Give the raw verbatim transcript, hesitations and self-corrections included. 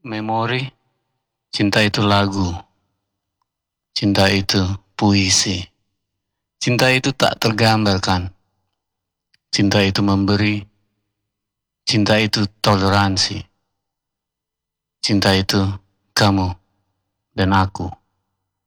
Memori, cinta itu lagu, cinta itu puisi, cinta itu tak tergambarkan, cinta itu memberi, cinta itu toleransi, cinta itu kamu dan aku.